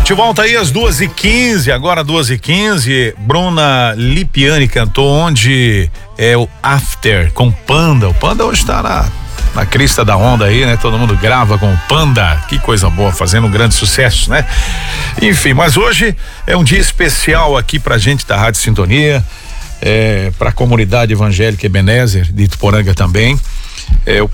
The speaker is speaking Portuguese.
De volta aí às 2h15, agora 2h15, Bruna Lipiani cantou Onde é o After com Panda. O Panda hoje tá na crista da onda aí, né? Todo mundo grava com o Panda, que coisa boa, fazendo um grande sucesso, né? Enfim, mas hoje é um dia especial aqui pra gente da Rádio Sintonia, pra comunidade evangélica Ebenezer de Ituporanga também.